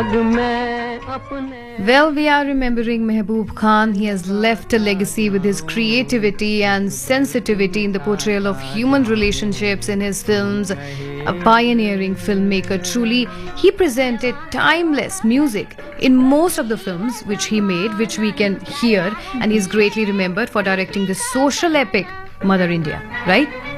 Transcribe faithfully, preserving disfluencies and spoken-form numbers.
Well, we are remembering Mehboob Khan. He has left a legacy with his creativity and sensitivity in the portrayal of human relationships in his films. A pioneering filmmaker, truly, he presented timeless music in most of the films which he made, which we can hear, and he is greatly remembered for directing the social epic Mother India, right?